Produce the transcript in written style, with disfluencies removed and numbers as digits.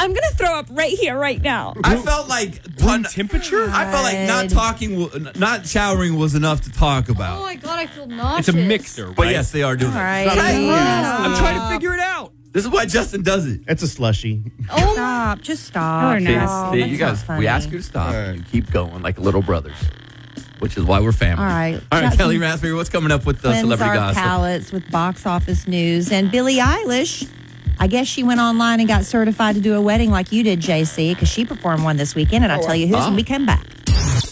I'm going to throw up right here, right now. I felt like room temperature. I felt like not showering was enough to talk about. Oh my God, I feel nauseous. It's a mixer, right? But yes, they are doing All it. right. I'm trying to figure it out. This is why Justin does it. It's a slushy. Oh, Stop. Just stop. You're nasty. See, you guys, we ask you to stop. And you keep going like little brothers, which is why we're family. All right. All right, Got Kelly some- Raspberry, what's coming up with the Cleanse celebrity our gossip? palates with box office news. And Billie Eilish, I guess she went online and got certified to do a wedding like you did, JC, because she performed one this weekend. And I'll tell you who's when we come back.